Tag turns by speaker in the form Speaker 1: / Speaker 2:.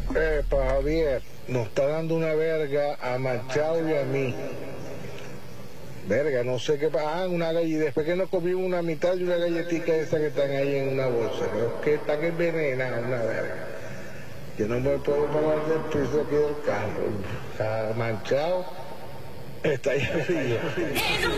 Speaker 1: Javier, nos está dando una verga a Machado y a mí. Verga, no sé qué pasa. Una galleta. Después que nos comimos una mitad de una galletita esa que están ahí en una bolsa. Creo que están envenenadas, una verga. Yo no me puedo parar del piso aquí del carro. Machado está ahí arriba.